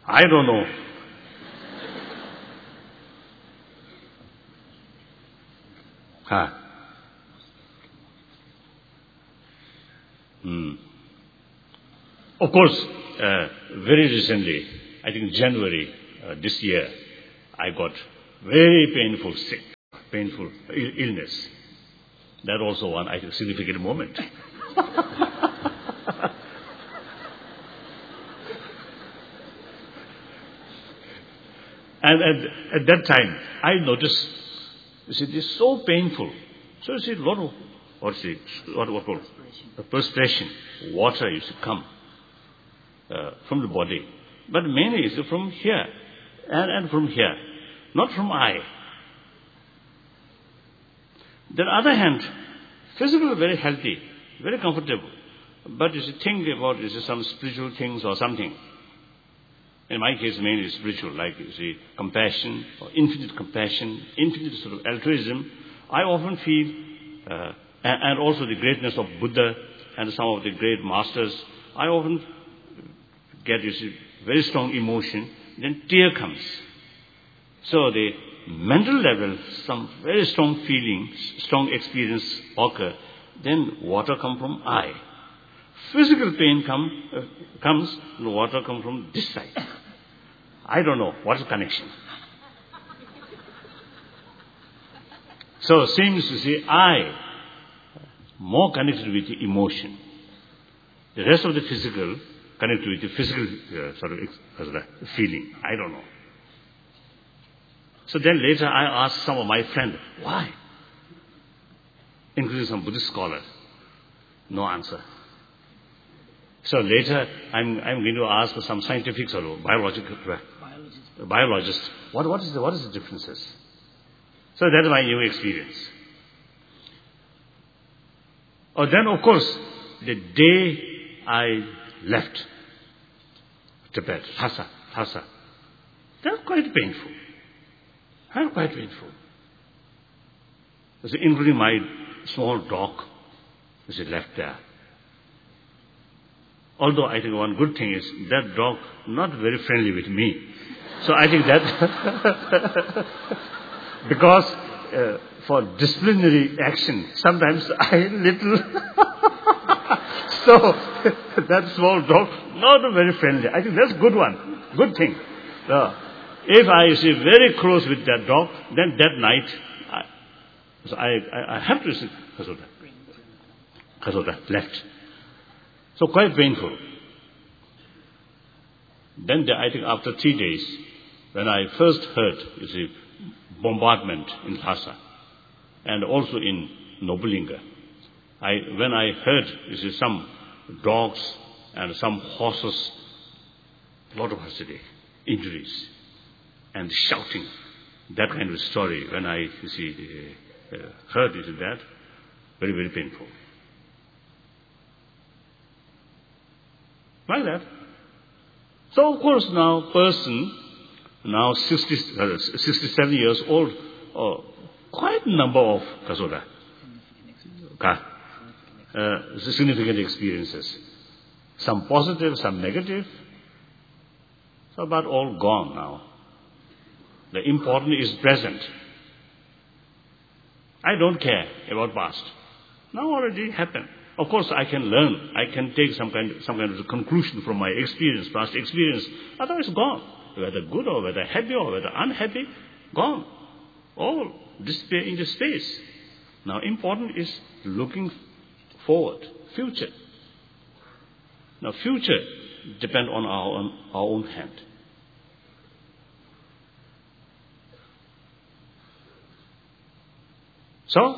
I don't know. Of course, very recently, I think January this year, I got very painful illness. That also one, I think, significant moment. And at that time, I noticed, you see, this is so painful. So you see, a lot of, what called perspiration, water used to come from the body. But mainly it's from here and from here, not from eye. On the other hand, physically very healthy, very comfortable. But you see, think about some spiritual things or something. In my case, mainly spiritual, like you see, compassion, or infinite compassion, infinite sort of altruism. I often feel, and also the greatness of Buddha and some of the great masters, I often get, you see, very strong emotion, then tear comes. So the mental level, some very strong feelings, strong experience occur, then water comes from eye. Physical pain comes, the water comes from this side. I don't know what's the connection. So seems to see eye more connected with the emotion. The rest of the physical connected with the physical feeling. I don't know. So then later I asked some of my friends, why? Including some Buddhist scholars. No answer. So later I'm going to ask some scientific or biologists. What is the differences? So that's my new experience. Then of course, the day I left Tibet, Lhasa, that was quite painful. So including my small dog, which is left there. Although I think one good thing is that dog not very friendly with me. So I think that because for disciplinary action, sometimes I little so that small dog not very friendly. I think that's good one, good thing. If I see very close with that dog, then that night I have to see Kasoda left. So quite painful. Then I think after 3 days, when I first heard, you see, bombardment in Lhasa and also in Nobulinga, when I heard, you see, some dogs and some horses, a lot of injuries and shouting, that kind of story, when I, you see, heard that, very, very painful. Like that. So of course now person, now 67 years old, quite a number of Kasoda, significant experiences. Some positive, some negative. So but all gone now. The important is present. I don't care about past. Now already happened. Of course, I can learn. I can take some kind of conclusion from my experience, past experience. Otherwise, gone. Whether good or whether happy or whether unhappy, gone. All disappear into space. Now, important is looking forward, future. Now, future depends on our own hand. So.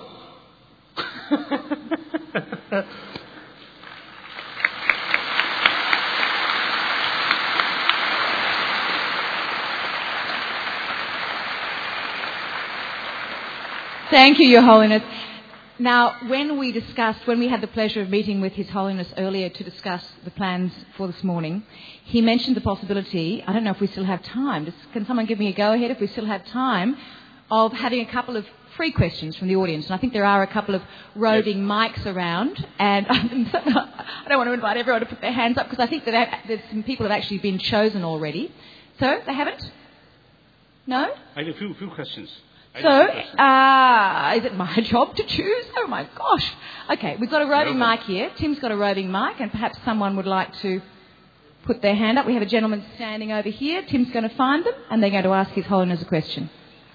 Thank you, Your Holiness. Now, when we had the pleasure of meeting with His Holiness earlier to discuss the plans for this morning, he mentioned the possibility, I don't know if we still have time, can someone give me a go-ahead if we still have time, of having a couple of free questions from the audience. And I think there are a couple of roving mics around. And I don't want to invite everyone to put their hands up because I think that there's some people have actually been chosen already. So, they haven't? No? I have a few questions. So, is it my job to choose? Oh my gosh. Okay, we've got a roving mic here. Tim's got a roving mic, and perhaps someone would like to put their hand up. We have a gentleman standing over here. Tim's going to find them, and they're going to ask His Holiness a question.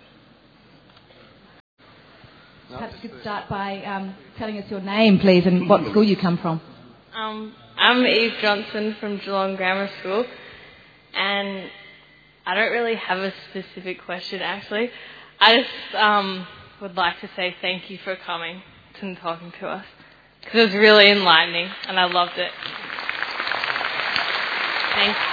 Perhaps you could start by telling us your name, please, and what school you come from. I'm Eve Johnson from Geelong Grammar School, and I don't really have a specific question, actually. I just would like to say thank you for coming and talking to us, because it was really enlightening, and I loved it. Thanks.